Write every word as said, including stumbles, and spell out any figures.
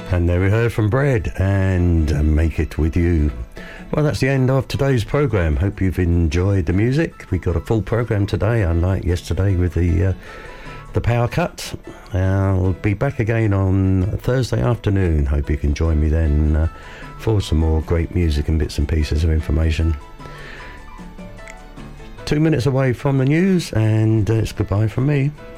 And there we heard from Bread and uh, Make It With You. Well, that's the end of today's programme. Hope you've enjoyed the music. We got a full programme today, unlike yesterday with the uh, the power cut. I'll be back again on Thursday afternoon. Hope you can join me then uh, for some more great music and bits and pieces of information. Two minutes away from the news, and uh, it's goodbye from me.